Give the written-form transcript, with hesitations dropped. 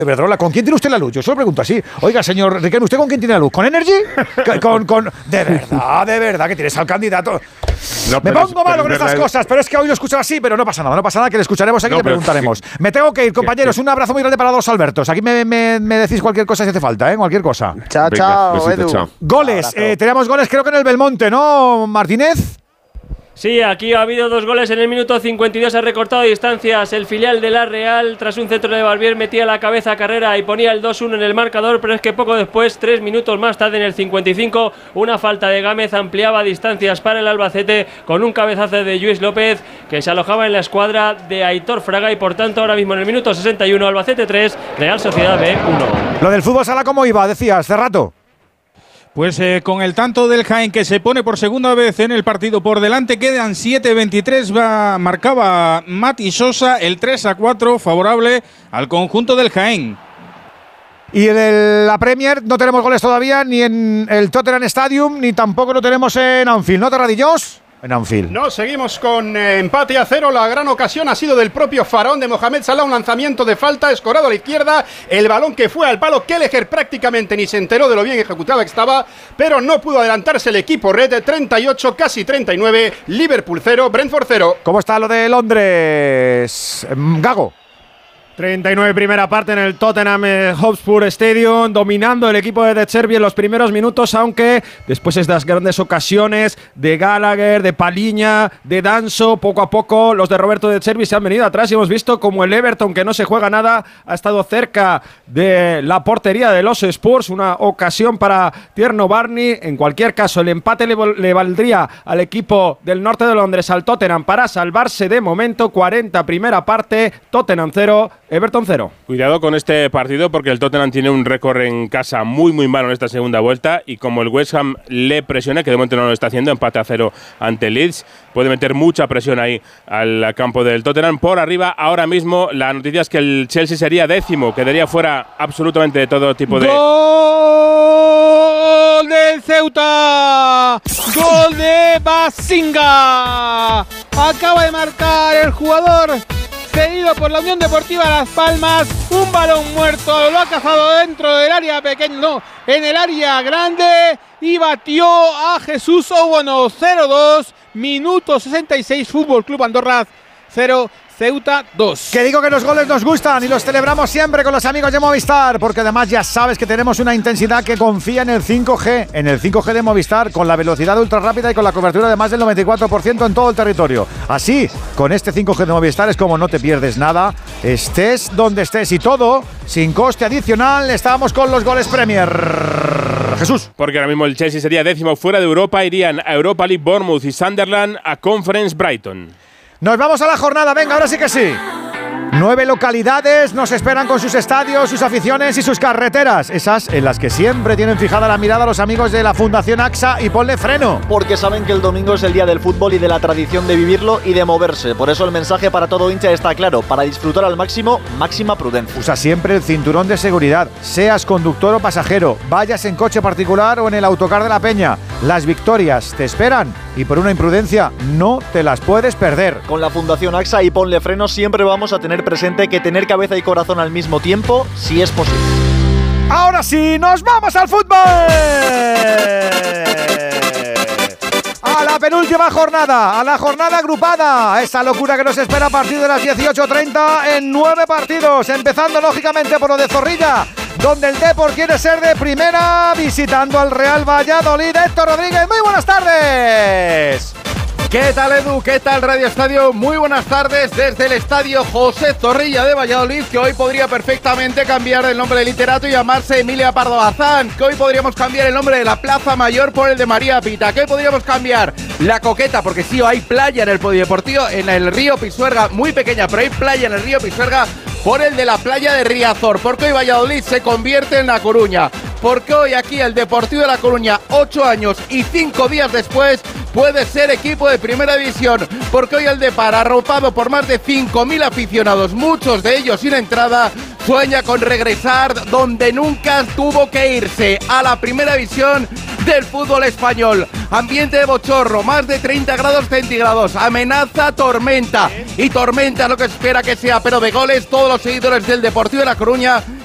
Iberdrola, ¿con quién tiene usted la luz? Yo solo pregunto así. Oiga, señor Riquelme, ¿usted con quién tiene la luz? ¿Con Energy? De verdad, que tienes al candidato. No, me pongo malo con estas cosas, pero es que hoy lo escucho así, pero no pasa nada, que le escucharemos aquí y le preguntaremos. Me tengo que ir, compañeros. Un abrazo muy grande para los Albertos. Aquí me decís cualquier cosa si hace falta, cualquier cosa. Chao, Edu. Goles, tenemos goles creo que en el Belmonte, ¿no, Martínez? Sí, aquí ha habido 2 goles en el minuto 52, ha recortado distancias el filial de la Real, tras un centro de Barbier metía la cabeza a Carrera y ponía el 2-1 en el marcador, pero es que poco después, 3 minutos más tarde en el 55, una falta de Gámez ampliaba distancias para el Albacete con un cabezazo de Lluís López que se alojaba en la escuadra de Aitor Fraga y por tanto ahora mismo en el minuto 61 Albacete 3, Real Sociedad B 1. Lo del fútbol sala, ¿cómo iba? Decías, hace rato. Pues con el tanto del Jaén que se pone por segunda vez en el partido por delante, quedan 7:23, marcaba Mati Sosa el 3-4 favorable al conjunto del Jaén. Y en la Premier no tenemos goles todavía ni en el Tottenham Stadium ni tampoco lo tenemos en Anfield, ¿no, Terradillos? En Anfield. No, seguimos con empate a 0. La gran ocasión ha sido del propio Faraón de Mohamed Salah, un lanzamiento de falta, escorado a la izquierda, el balón que fue al palo. Kelleher prácticamente ni se enteró de lo bien ejecutado que estaba, pero no pudo adelantarse el equipo red. 38, casi 39, Liverpool 0, Brentford 0. ¿Cómo está lo de Londres, Gago? 39 primera parte en el Tottenham Hotspur Stadium, dominando el equipo de De Zerbi en los primeros minutos, aunque después de estas grandes ocasiones de Gallagher, de Paliña, de Danso, poco a poco los de Roberto De Zerbi se han venido atrás y hemos visto como el Everton, que no se juega nada, ha estado cerca de la portería de los Spurs, una ocasión para Tierno Barney. En cualquier caso, el empate le valdría al equipo del norte de Londres, al Tottenham, para salvarse de momento. 40 primera parte, Tottenham 0, Everton 0. Cuidado con este partido porque el Tottenham tiene un récord en casa muy malo en esta segunda vuelta y como el West Ham le presiona, que de momento no lo está haciendo, empate a 0 ante Leeds, puede meter mucha presión ahí al campo del Tottenham. Por arriba, ahora mismo, la noticia es que el Chelsea sería 10º, quedaría fuera absolutamente de todo tipo de... ¡Gol del Ceuta! ¡Gol de Basinga! Acaba de marcar el jugador cedido por la Unión Deportiva Las Palmas, un balón muerto, lo ha cazado dentro del área pequeña, no, en el área grande y batió a Jesús Obono. 0-2, minuto 66, Fútbol Club Andorra 0, Ceuta 2. Que digo que los goles nos gustan y los celebramos siempre con los amigos de Movistar, porque además ya sabes que tenemos una intensidad que confía en el 5G, de Movistar, con la velocidad ultra rápida y con la cobertura de más del 94% en todo el territorio. Así, con este 5G de Movistar es como no te pierdes nada, estés donde estés y todo sin coste adicional. Estábamos con los goles Premier. Jesús. Porque ahora mismo el Chelsea sería 10º fuera de Europa, irían a Europa League Bournemouth y Sunderland, a Conference Brighton. Nos vamos a la jornada, venga, ahora sí que sí. 9 localidades nos esperan con sus estadios, sus aficiones y sus carreteras. Esas en las que siempre tienen fijada la mirada los amigos de la Fundación AXA y Ponle Freno. Porque saben que el domingo es el día del fútbol y de la tradición de vivirlo y de moverse. Por eso el mensaje para todo hincha está claro. Para disfrutar al máximo, máxima prudencia. Usa siempre el cinturón de seguridad, seas conductor o pasajero, vayas en coche particular o en el autocar de la Peña. Las victorias te esperan y por una imprudencia no te las puedes perder. Con la Fundación AXA y Ponle Freno siempre vamos a tener presente que tener cabeza y corazón al mismo tiempo sí es posible. Ahora sí, nos vamos al fútbol. A la penúltima jornada, a la jornada agrupada, a esa locura que nos espera a partir de las 18:30 en 9 partidos, empezando lógicamente por lo de Zorrilla, donde el Depor quiere ser de primera, visitando al Real Valladolid. Héctor Rodríguez, muy buenas tardes. ¿Qué tal, Edu? ¿Qué tal, Radio Estadio? Muy buenas tardes desde el Estadio José Zorrilla de Valladolid, que hoy podría perfectamente cambiar el nombre de literato y llamarse Emilia Pardo Bazán, que hoy podríamos cambiar el nombre de la Plaza Mayor por el de María Pita, que hoy podríamos cambiar la Coqueta, porque sí, hay playa en el polideportivo, en el río Pisuerga, muy pequeña, pero hay playa en el río Pisuerga, por el de la playa de Riazor, porque hoy Valladolid se convierte en La Coruña, porque hoy aquí el Deportivo de La Coruña, 8 años y 5 días después, puede ser equipo de primera división, porque hoy el Depor, arropado por más de 5.000 aficionados, muchos de ellos sin entrada, sueña con regresar donde nunca tuvo que irse, a la primera división del fútbol español. Ambiente de bochorno, más de 30 grados centígrados, amenaza tormenta, y tormenta es lo que espera que sea, pero de goles todos los seguidores del Deportivo de La Coruña